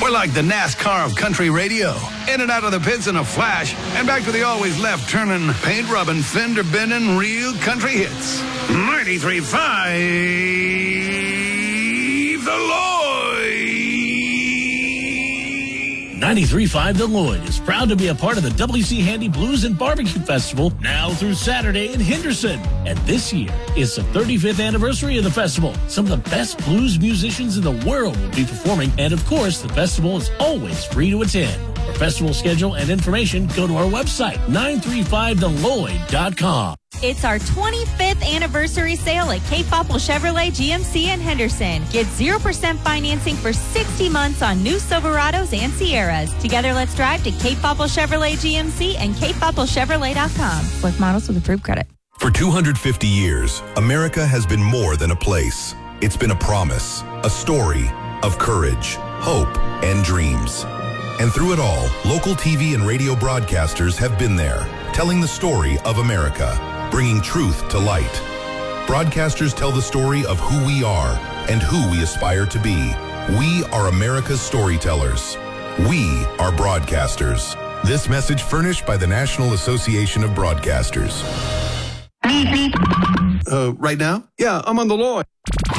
More like the NASCAR of country radio. In and out of the pits in a flash, and back to the always left-turning, paint-rubbing, fender-bending, real country hits. 93.5 The Lloyd. 93.5 The Lloyd is proud to be a part of the W.C. Handy Blues and Barbecue Festival now through Saturday in Henderson. And this year is the 35th anniversary of the festival. Some of the best blues musicians in the world will be performing. And of course, the festival is always free to attend. For festival schedule and information, go to our website, 935thelloyd.com. It's our 25th anniversary sale at Cape Popple Chevrolet GMC in Henderson. Get 0% financing for 60 months on new Silverados and Sierras. Together, let's drive to Cape Popple Chevrolet GMC and CapePoppleChevrolet.com. Select models with approved credit. For 250 years, America has been more than a place. It's been a promise, a story of courage, hope, and dreams. And through it all, local TV and radio broadcasters have been there, telling the story of America, bringing truth to light. Broadcasters tell the story of who we are and who we aspire to be. We are America's storytellers. We are broadcasters. This message furnished by the National Association of Broadcasters. Right now? Yeah, I'm on the Lloyd.